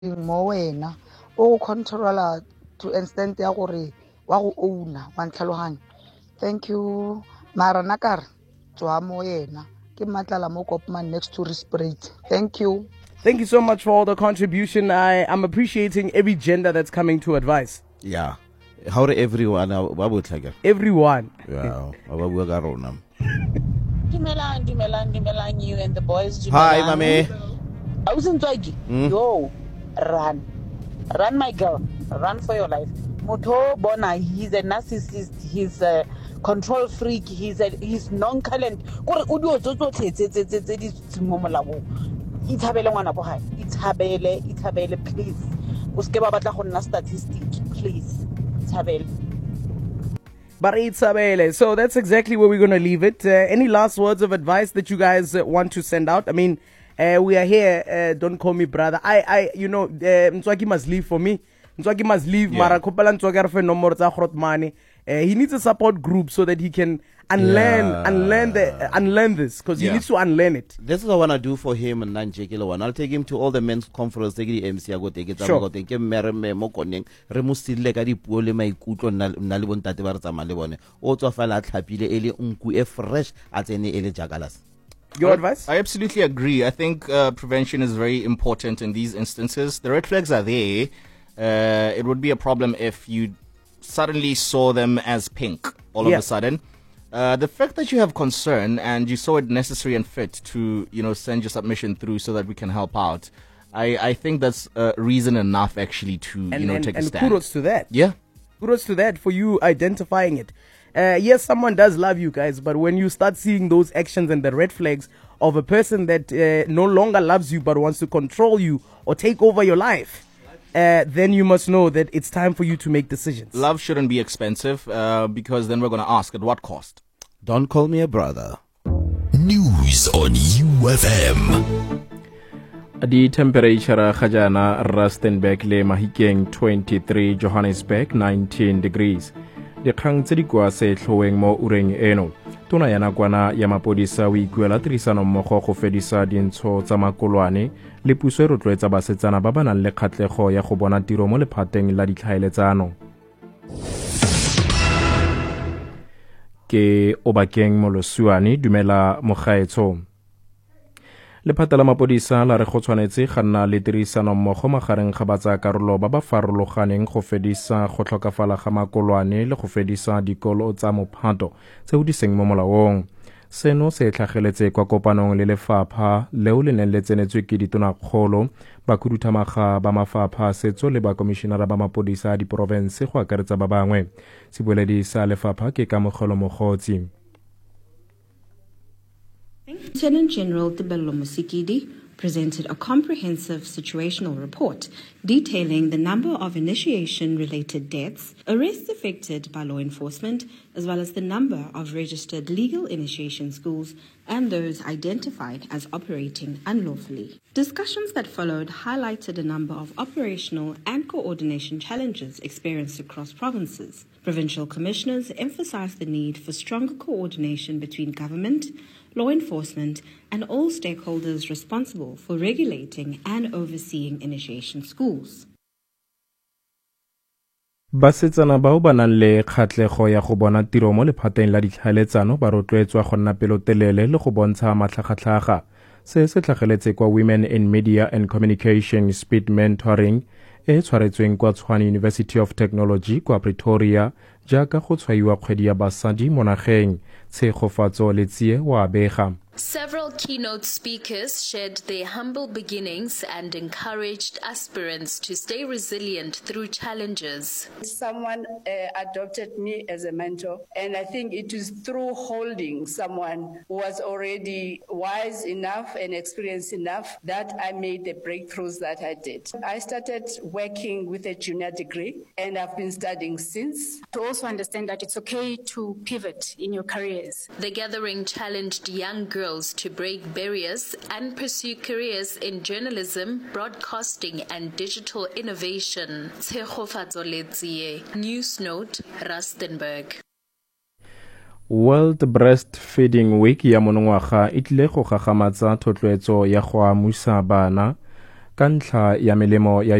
mo wena o controller to extent ya gore wa go owner wa ntlhaloganya. Thank you mara nakar tswa mo yena ke matlala mo Kopman next to Respirate. Thank you. Thank you so much for all the contribution. I'm appreciating every gender that's coming to advice. Yeah. How are everyone? Everyone. Yeah. Dumelang, you and the boys. Hi, Mame. I was in Twagi. Yo, run, my girl, run for your life. Moto Bona, he's a narcissist. He's a control freak. He's nonchalant. Itabele, please. Uske ba batla go nna statistic, please. Itabele. Barit. So that's exactly where we're going to leave it. Any last words of advice that you guys want to send out? I mean, we are here. Don't call me brother. Mtswaki must leave for me. Mtswaki must leave. Mara kopala Mtswaki are for no more money. He needs a support group so that he can unlearn this, because he needs to unlearn it. This is what I want to do for him and Nanjekilo. I'll take him to all the men's conference. Take the MC. I go take it. Sure. Take him. Remusile kadi puole maikutlo nalibon tate ba re tsamalebone. O tswa fela tlhapile ele nku e fresh atene ele jagalas. Your advice? I absolutely agree. I think prevention is very important in these instances. The red flags are there. It would be a problem if you suddenly saw them as pink all of a sudden. The fact that you have concern and you saw it necessary and fit to, send your submission through so that we can help out, I think that's reason enough actually to, take a stand. And kudos to that. Yeah. Kudos to that for you identifying it. Yes, someone does love you guys, but when you start seeing those actions and the red flags of a person that no longer loves you but wants to control you or take over your life, then you must know that it's time for you to make decisions. Love shouldn't be expensive because then we're going to ask at what cost. Don't call me a brother. News on UFM. The temperature ga jana Rustenburg le Mahikeng 23, Johannesburg 19 degrees. Dikgang tse di kwa setlhoeng mo ureng eno. Tona ya nakwana ya mapodisa o ikuela tirisano mmogo go fedisa dintsho tsa makolwane le puso e rotloetsa basetsana ba ba nang le kgatlego ya go bona tiro mo lephateng la ditlhaeletsano. Ke Obakeng Molosuane, dumela mogaetso. Lephata la mapodisa la re go tshwanetse ga nna le tirisano mmogo magareng ga batsa karolo ba ba farologaneng go fedisa go tlhokafala ga makolwane le go fedisa dikolo tsa mophato tseo di seng mo molaong. Seno se tlhageletse kwa kopanong le lefapha leo le neng le tsenetswe ke ditonakgolo, bakhuduthamaga ba mafapha setso le bakomišenara ba mapodisa a diporofense go akaretsa ba bangwe. Sebueledi sa lefapha ke Kamogelo Mogotsi. Lieutenant General Tebello Musikidi presented a comprehensive situational report detailing the number of initiation-related deaths, arrests effected by law enforcement, as well as the number of registered legal initiation schools and those identified as operating unlawfully. Discussions that followed highlighted a number of operational and coordination challenges experienced across provinces. Provincial commissioners emphasized the need for stronger coordination between government, law enforcement, and all stakeholders responsible for regulating and overseeing initiation schools. Basetsana bao ba nang le kgatlego ya go bona tiro mo lephateng la ditlhaeletsano ba rotloetswa go nna pelotelele le go bontsha matlhagatlhaga. Se tlhageletse kwa Women in Media and Communication Speed Mentoring e tshwaretsweng kwa Tshwane University of Technology kwa Pretoria jaaka go tshwaiwa kgwedi ya basadi mo nageng. Tshegofatso Letsie wa bega. Several keynote speakers shared their humble beginnings and encouraged aspirants to stay resilient through challenges. Someone adopted me as a mentor, and I think it is through holding someone who was already wise enough and experienced enough that I made the breakthroughs that I did. I started working with a junior degree, and I've been studying since. To also understand that it's okay to pivot in your careers. The gathering challenged young girls to break barriers and pursue careers in journalism, broadcasting, and digital innovation. Tshegofatso Letsie, News Note, Rustenburg. World Breastfeeding Week ya monongwaga e tlile go gagamatsa thotloetso ya go amusa bana ka ntlha ya melemo ya